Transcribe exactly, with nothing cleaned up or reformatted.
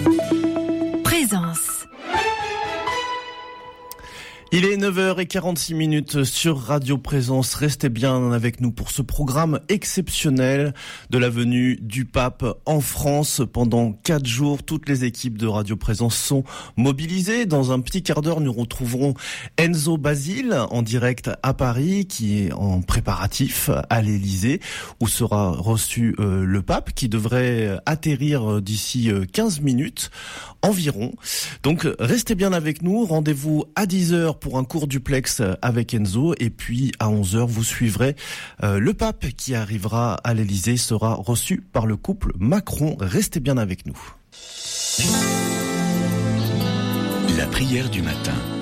Présence. Il est neuf heures quarante-six minutes sur Radio Présence. Restez bien avec nous pour ce programme exceptionnel de la venue du pape en France. Pendant quatre jours, toutes les équipes de Radio Présence sont mobilisées. Dans un petit quart d'heure, nous retrouverons Enzo Basile en direct à Paris, qui est en préparatif à l'Élysée, où sera reçu euh, le pape, qui devrait atterrir d'ici quinze minutes environ. Donc, restez bien avec nous. Rendez-vous à dix heures pour un court duplex avec Enzo, et puis à onze heures vous suivrez euh, le pape qui arrivera à l'Élysée, sera reçu par le couple Macron. Restez bien avec nous. La prière du matin.